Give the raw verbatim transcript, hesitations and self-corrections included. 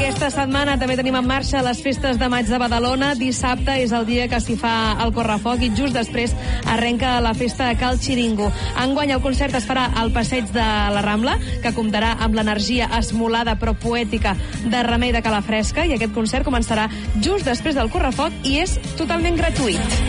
Aquesta setmana també tenim en marxa les festes de maig de Badalona. Dissabte és el dia que s'hi fa el correfoc i just després arrenca la festa de Cal Xiringo. Enguany el concert es farà al passeig de la Rambla, que comptarà amb l'energia esmolada però poètica de Remei de Calafresca, i aquest concert començarà just després del correfoc i és totalment gratuït.